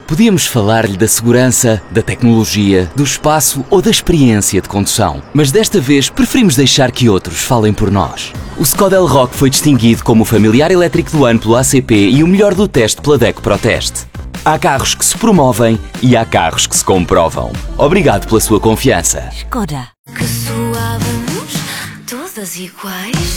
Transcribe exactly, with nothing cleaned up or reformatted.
Podíamos falar-lhe da segurança, da tecnologia, do espaço ou da experiência de condução. Mas desta vez preferimos deixar que outros falem por nós. O Skoda Elroq foi distinguido como o familiar elétrico do ano pelo A C P e o melhor do teste pela DECO ProTeste. Há carros que se promovem e há carros que se comprovam. Obrigado pela sua confiança. Skoda. Que soávamos todas iguais.